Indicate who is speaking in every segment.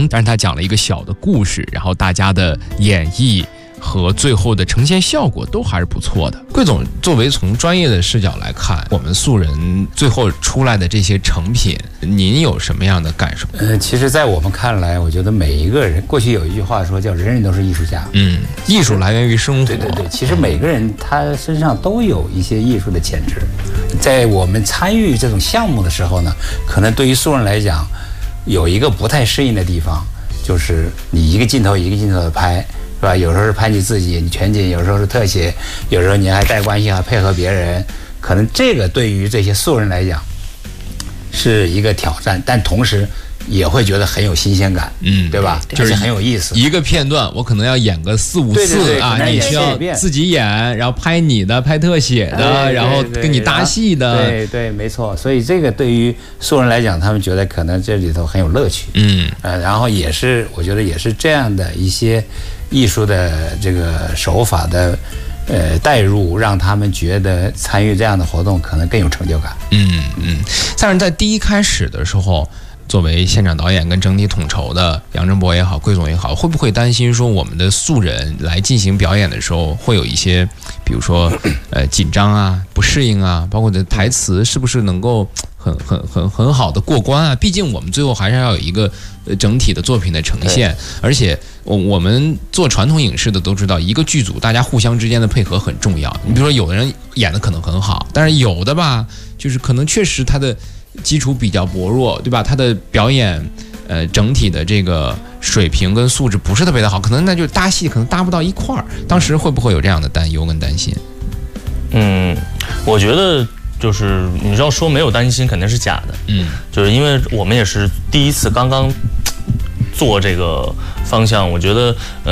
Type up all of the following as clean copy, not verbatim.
Speaker 1: 长，但是他讲了一个小的故事，然后大家的演绎和最后的呈现效果都还是不错的。桂总，作为从专业的视角来看，我们素人最后出来的这些成品，您有什么样的感受？
Speaker 2: 其实在我们看来，我觉得每一个人，过去有一句话说叫人人都是艺术家。
Speaker 1: 艺术来源于生活。
Speaker 2: 对对对，其实每个人他身上都有一些艺术的潜质。在我们参与这种项目的时候呢，可能对于素人来讲，有一个不太适应的地方，就是你一个镜头一个镜头的拍。是吧？有时候是拍你自己，你全景；有时候是特写；有时候你还带关系，还配合别人。可能这个对于这些素人来讲是一个挑战，但同时也会觉得很有新鲜感，对吧？就是很有意思。
Speaker 1: 一个片段，我可能要演个4、5次啊，你需要自己演，然后拍你的，拍特写的，然后跟你搭戏的。
Speaker 2: 对对，没错。所以这个对于素人来讲，他们觉得可能这里头很有乐趣。然后也是，我觉得也是这样的一些艺术的这个手法的带入，让他们觉得参与这样的活动可能更有成就感。
Speaker 1: 但是在第一开始的时候，作为现场导演跟整体统筹的杨振博也好，桂总也好，会不会担心说我们的素人来进行表演的时候，会有一些，比如说紧张啊、不适应啊，包括的台词是不是能够很好的过关啊？毕竟我们最后还是要有一个整体的作品的呈现，而且我们做传统影视的都知道，一个剧组大家互相之间的配合很重要。你比如说，有的人演的可能很好，但是有的吧，就是可能确实他的基础比较薄弱，对吧？他的表演整体的这个水平跟素质不是特别的好，可能那就搭戏可能搭不到一块儿。当时会不会有这样的担忧跟担心？
Speaker 3: 我觉得就是你要说没有担心肯定是假的。就是因为我们也是第一次刚刚做这个方向，我觉得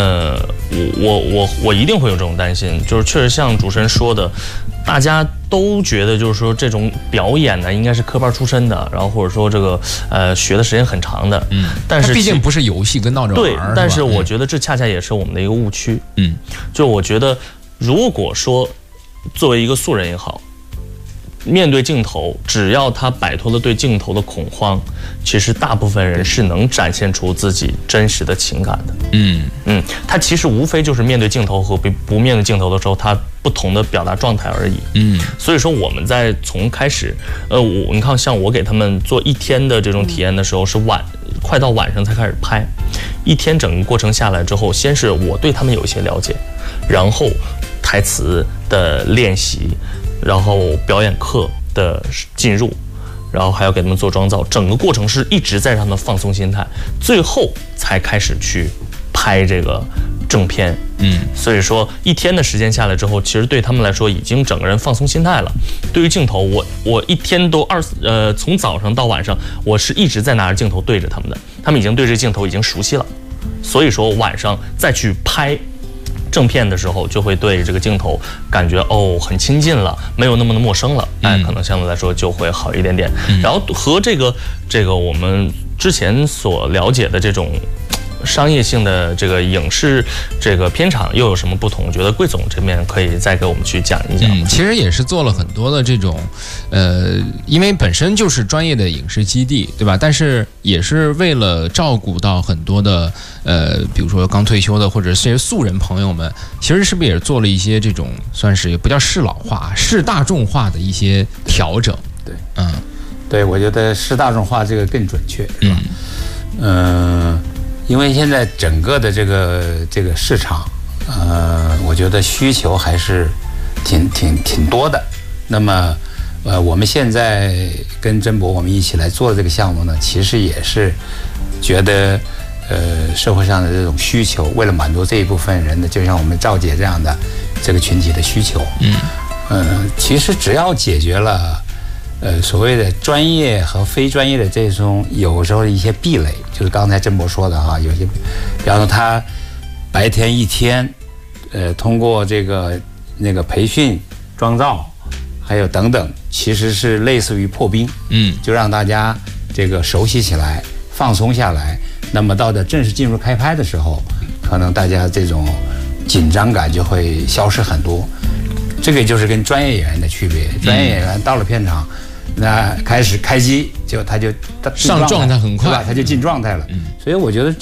Speaker 3: 我一定会有这种担心，就是确实像主持人说的，大家都觉得就是说这种表演呢应该是科班出身的，然后或者说这个学的时间很长的，但是
Speaker 1: 毕竟不是游戏跟闹着玩。
Speaker 3: 对，但是我觉得这恰恰也是我们的一个误区。就我觉得如果说作为一个素人也好，面对镜头，只要他摆脱了对镜头的恐慌，其实大部分人是能展现出自己真实的情感的。他其实无非就是面对镜头和不面对镜头的时候，他不同的表达状态而已。所以说我们在从开始，你看像我给他们做1天的这种体验的时候，是快到晚上才开始拍，1天整个过程下来之后，先是我对他们有一些了解，然后台词的练习，然后表演课的进入，然后还要给他们做妆造，整个过程是一直在让他们放松心态，最后才开始去拍这个正片。所以说1天的时间下来之后，其实对他们来说已经整个人放松心态了。对于镜头，我1天都从早上到晚上，我是一直在拿着镜头对着他们的，他们已经对这镜头已经熟悉了，所以说晚上再去拍正片的时候，就会对这个镜头感觉很亲近了，没有那么的陌生了，可能相对来说就会好一点点。然后和这个我们之前所了解的这种商业性的这个影视这个片场又有什么不同？我觉得桂总这边可以再给我们去讲一讲。
Speaker 1: 其实也是做了很多的这种，因为本身就是专业的影视基地，对吧？但是也是为了照顾到很多的比如说刚退休的或者这些素人朋友们，其实是不是也做了一些这种算是也不叫适老化、适大众化的一些调整？
Speaker 2: 对，对，我觉得适大众化这个更准确，是吧？因为现在整个的这个市场，我觉得需求还是挺多的。那么，我们现在跟真博我们一起来做这个项目呢，其实也是觉得，社会上的这种需求，为了满足这一部分人的，就像我们赵姐这样的这个群体的需求，其实只要解决了。所谓的专业和非专业的这种有时候的一些壁垒，就是刚才真博说的哈，有些，比方说他白天1天，通过那个培训、妆造，还有等等，其实是类似于破冰，就让大家这个熟悉起来，放松下来。那么到了正式进入开拍的时候，可能大家这种紧张感就会消失很多。这个就是跟专业演员的区别，专业演员到了片场。那开始开机，他就
Speaker 1: 上状态很快，
Speaker 2: 他就进状态了。所以我觉得